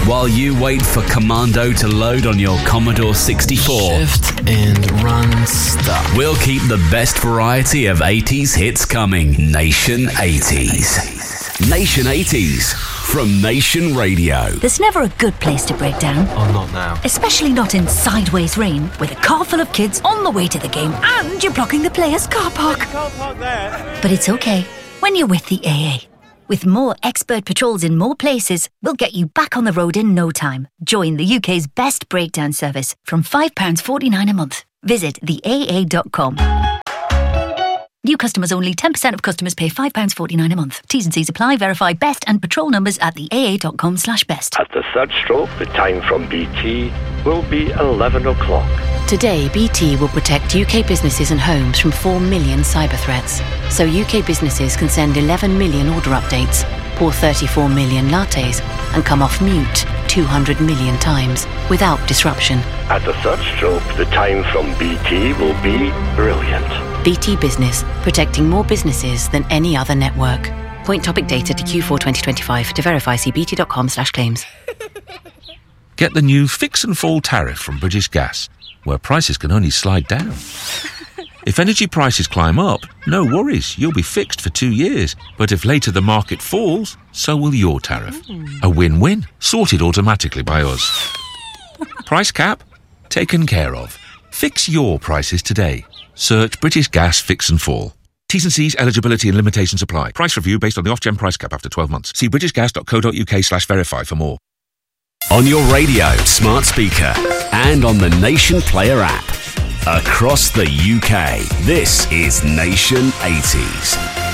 while you wait for Commando to load on your Commodore 64. Shift and run stop. We'll keep the best variety of 80s hits coming. Nation 80s. Nation 80s from Nation Radio. There's never a good place to break down. Oh, not now. Especially not in sideways rain, with a car full of kids on the way to the game and you're blocking the players' car park. Can't park there. But it's okay when you're with the AA. With more expert patrols in more places, we'll get you back on the road in no time. Join the UK's best breakdown service from £5.49 a month. Visit theaa.com. New customers only. 10% of customers pay £5.49 a month. T's and C's apply. Verify best and patrol numbers at theaa.com/best. At the third stroke, the time from BT will be 11 o'clock. Today, BT will protect UK businesses and homes from 4 million cyber threats. So UK businesses can send 11 million order updates, pour 34 million lattes, and come off mute 200 million times without disruption. At the third stroke, the time from BT will be brilliant. BT Business, protecting more businesses than any other network. Point topic data to Q4 2025. To verify, see bt.com/claims. Get the new Fix and Fall tariff from British Gas, where prices can only slide down. If energy prices climb up, no worries, you'll be fixed for 2 years. But if later the market falls, so will your tariff. A win-win, sorted automatically by us. Price cap? Taken care of. Fix your prices today. Search British Gas Fix and Fall. T's and C's, eligibility and limitations apply. Price review based on the Ofgem price cap after 12 months. See britishgas.co.uk/verify for more. On your radio, smart speaker, and on the Nation Player app. Across the UK, this is Nation 80s.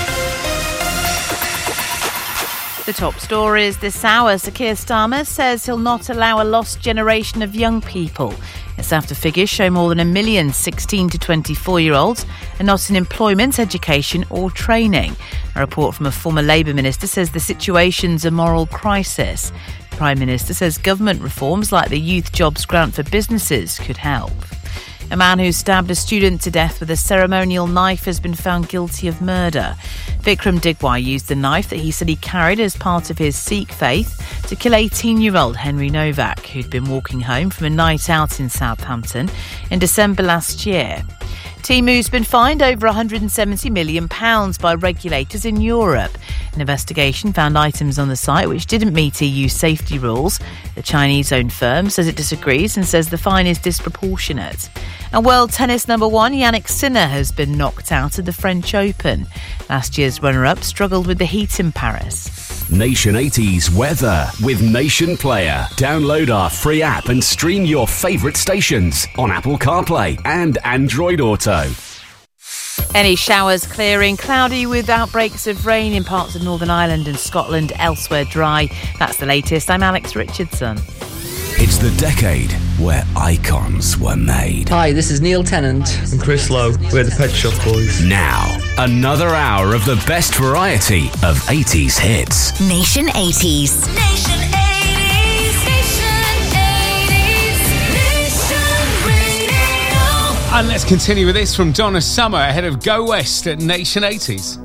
The top stories this hour. Sir Keir Starmer says he'll not allow a lost generation of young people. It's after figures show more than 1 million 16 to 24-year-olds are not in employment, education or training. A report from a former Labour minister says the situation's a moral crisis. The Prime Minister says government reforms like the Youth Jobs Grant for businesses could help. A man who stabbed a student to death with a ceremonial knife has been found guilty of murder. Vikram Digwai used the knife that he said he carried as part of his Sikh faith to kill 18-year-old Henry Novak, who'd been walking home from a night out in Southampton in December last year. Temu's been fined over £170 million by regulators in Europe. An investigation found items on the site which didn't meet EU safety rules. The Chinese-owned firm says it disagrees and says the fine is disproportionate. And world tennis number one, Yannick Sinner, has been knocked out of the French Open. Last year's runner-up struggled with the heat in Paris. Nation 80s weather with Nation Player. Download our free app and stream your favourite stations on Apple CarPlay and Android Auto. Any showers clearing, cloudy with outbreaks of rain in parts of Northern Ireland and Scotland, elsewhere dry. That's the latest. I'm Alex Richardson. It's the decade where icons were made. Hi, this is Neil Tennant. And Chris Lowe. We're the Pet Shop Boys. Now, another hour of the best variety of 80s hits. Nation 80s. Nation 80s. Nation 80s. Nation Radio. And let's continue with this from Donna Summer ahead of Go West at Nation 80s.